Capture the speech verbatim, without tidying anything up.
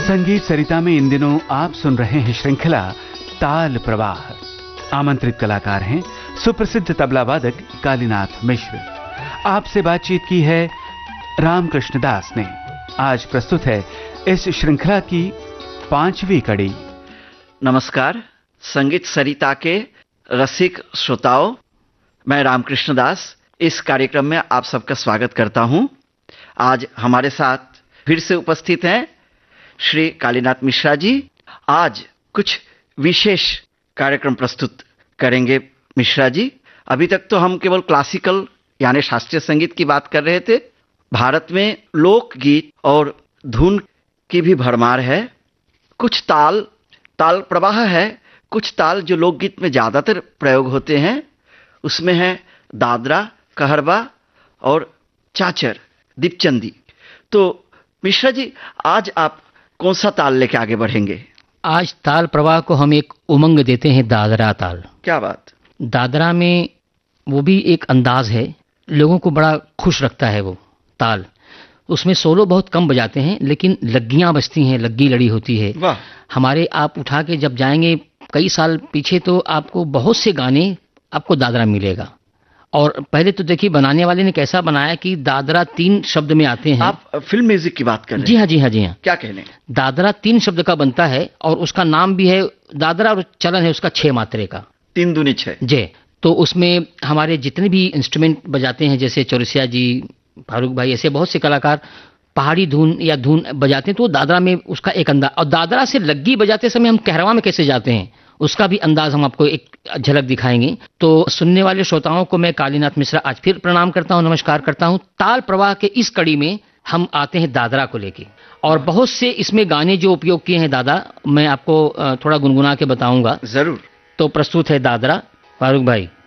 संगीत सरिता में इन दिनों आप सुन रहे हैं श्रृंखला ताल प्रवाह। आमंत्रित कलाकार हैं सुप्रसिद्ध तबला वादक कालीनाथ मिश्र। आपसे बातचीत की है रामकृष्ण दास ने। आज प्रस्तुत है इस श्रृंखला की पांचवी कड़ी। नमस्कार संगीत सरिता के रसिक श्रोताओं, मैं रामकृष्ण दास इस कार्यक्रम में आप सबका स्वागत करता हूं। आज हमारे साथ फिर से उपस्थित हैं श्री कालीनाथ मिश्रा जी। आज कुछ विशेष कार्यक्रम प्रस्तुत करेंगे मिश्रा जी। अभी तक तो हम केवल क्लासिकल यानी शास्त्रीय संगीत की बात कर रहे थे। भारत में लोकगीत और धुन की भी भरमार है। कुछ ताल ताल प्रवाह है, कुछ ताल जो लोकगीत में ज़्यादातर प्रयोग होते हैं उसमें है दादरा, कहरबा और चाचर, दीपचंदी। तो मिश्रा जी, आज आप कौन सा ताल लेके आगे बढ़ेंगे? आज ताल प्रवाह को हम एक उमंग देते हैं, दादरा ताल। क्या बात! दादरा में वो भी एक अंदाज है, लोगों को बड़ा खुश रखता है वो ताल। उसमें सोलो बहुत कम बजाते हैं लेकिन लग्गियां बजती हैं, लग्गी लड़ी होती है। वाह! हमारे आप उठा के जब जाएंगे कई साल पीछे तो आपको बहुत से गाने आपको दादरा मिलेगा। और पहले तो देखिए बनाने वाले ने कैसा बनाया कि दादरा तीन शब्द में आते हैं। आप फिल्म म्यूजिक की बात कर रहे हैं? जी हाँ जी हाँ जी हाँ। क्या कहने? दादरा तीन शब्द का बनता है और उसका नाम भी है दादरा और चलन है उसका छह मात्रे का, तीन दूनी छह। जी। तो उसमें हमारे जितने भी इंस्ट्रूमेंट बजाते हैं जैसे चौरसिया जी, फारूक भाई, ऐसे बहुत से कलाकार पहाड़ी धुन या धुन बजाते हैं तो दादरा में उसका एक अंदाज। और दादरा से लग्गी बजाते समय हम कहरवा में कैसे जाते हैं उसका भी अंदाज हम आपको एक झलक दिखाएंगे। तो सुनने वाले श्रोताओं को मैं कालीनाथ मिश्रा आज फिर प्रणाम करता हूं, नमस्कार करता हूं। ताल प्रवाह के इस कड़ी में हम आते हैं दादरा को लेके और बहुत से इसमें गाने जो उपयोग किए हैं दादा, मैं आपको थोड़ा गुनगुना के बताऊंगा। जरूर। तो प्रस्तुत है दादरा, फारूक भाई।